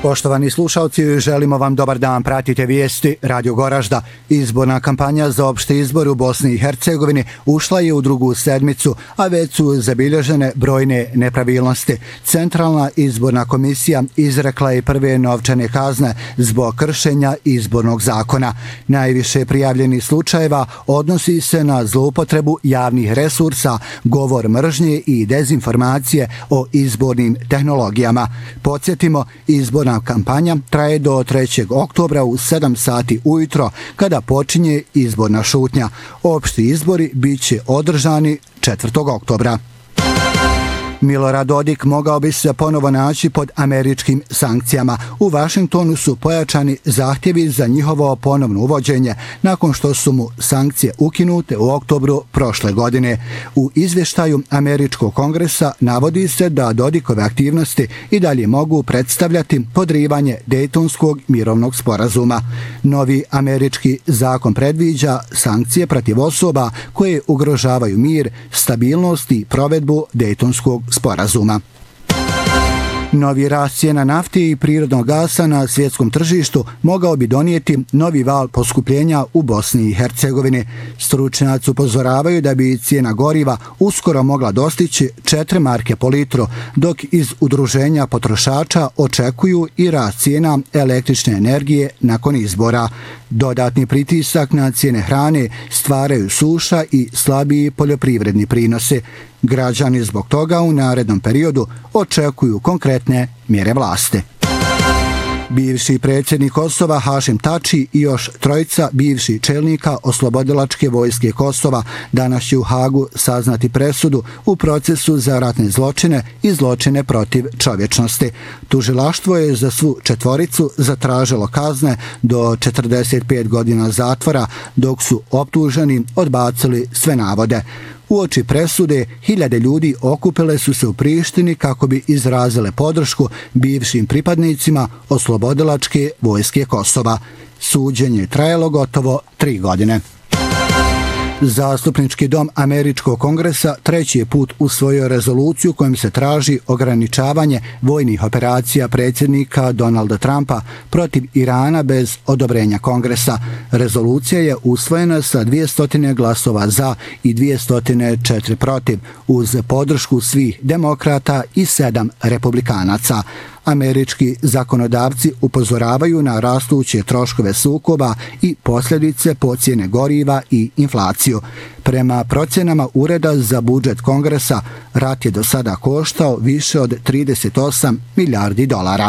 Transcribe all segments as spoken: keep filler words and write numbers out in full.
Poštovani slušalci, želimo vam dobar dan, pratite vijesti Radio Goražda. Izborna kampanja za opšte izbor u Bosni i Hercegovini ušla je u drugu sedmicu, a već su zabilježene brojne nepravilnosti. Centralna izborna komisija izrekla je prve novčane kazne zbog kršenja izbornog zakona. Najviše prijavljenih slučajeva odnosi se na zloupotrebu javnih resursa, govor mržnje i dezinformacije o izbornim tehnologijama. Podsjetimo, izborna kampanja traje do trećeg oktobra u sedam sati ujutro, kada počinje izborna šutnja. Opšti izbori bit će održani četvrtog oktobra. Milorad Dodik mogao bi se ponovo naći pod američkim sankcijama. U Vašingtonu su pojačani zahtjevi za njihovo ponovno uvođenje nakon što su mu sankcije ukinute u oktobru prošle godine. U izvještaju Američkog kongresa navodi se da Dodikove aktivnosti i dalje mogu predstavljati podrivanje Dejtonskog mirovnog sporazuma. Novi američki zakon predviđa sankcije protiv osoba koje ugrožavaju mir, stabilnost i provedbu Dejtonskog sporazuma. Novi rast cijena nafte i prirodnog gasa na svjetskom tržištu mogao bi donijeti novi val poskupljenja u Bosni i Hercegovini. Stručnjaci upozoravaju da bi cijena goriva uskoro mogla dostići četiri marke po litru, dok iz udruženja potrošača očekuju i rast cijena električne energije nakon izbora. Dodatni pritisak na cijene hrane stvaraju suša i slabiji poljoprivredni prinosi. Građani zbog toga u narednom periodu očekuju konkretne mjere vlasti. Bivši predsjednik Kosova Hašim Tači i još trojica bivših čelnika Oslobodilačke vojske Kosova danas će u Hagu saznati presudu u procesu za ratne zločine i zločine protiv čovječnosti. Tužilaštvo je za svu četvoricu zatražilo kazne do četrdeset pet godina zatvora, dok su optuženi odbacili sve navode. Uoči presude, hiljade ljudi okupile su se u Prištini kako bi izrazile podršku bivšim pripadnicima Oslobodilačke vojske Kosova. Suđenje je trajalo gotovo tri godine. Zastupnički dom Američkog kongresa treći je put usvojio rezoluciju kojom se traži ograničavanje vojnih operacija predsjednika Donalda Trumpa protiv Irana bez odobrenja kongresa. Rezolucija je usvojena sa dvjesto glasova za i dvjesto četiri protiv, uz podršku svih demokrata i sedam republikanaca. Američki zakonodavci upozoravaju na rastuće troškove sukoba i posljedice po cijene goriva i inflaciju. Prema procjenama Ureda za budžet kongresa, rat je do sada koštao više od trideset osam milijardi dolara.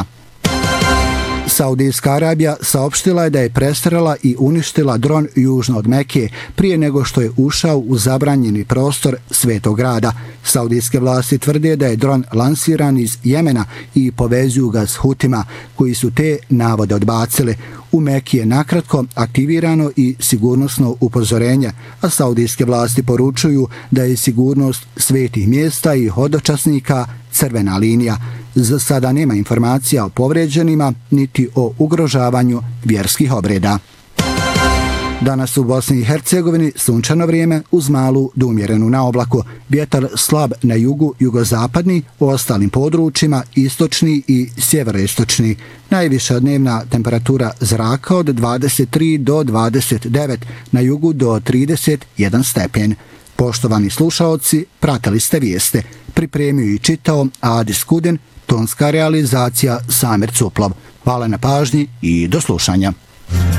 Saudijska Arabija saopštila je da je prestrela i uništila dron južno od Mekije prije nego što je ušao u zabranjeni prostor Svetog grada. Saudijske vlasti tvrde da je dron lansiran iz Jemena i povezuju ga s Hutima, koji su te navode odbacili. U Mekiji je nakratko aktivirano i sigurnosno upozorenje, a saudijske vlasti poručuju da je sigurnost svetih mjesta i hodočasnika crvena linija. Za sada nema informacija o povređenima niti o ugrožavanju vjerskih obreda. Danas u Bosni i Hercegovini sunčano vrijeme uz malu do umjerenu na oblaku. Vjetar slab na jugu, jugozapadni, u ostalim područjima istočni i sjeveroistočni. Najviša dnevna temperatura zraka od dvadeset tri do dvadeset devet, na jugu do trideset jedan stepen. Poštovani slušaoci, pratili ste vijeste. Pripremio i čitao Adis Kudin, tonska realizacija Samir Cuplov. Hvala na pažnji i do slušanja.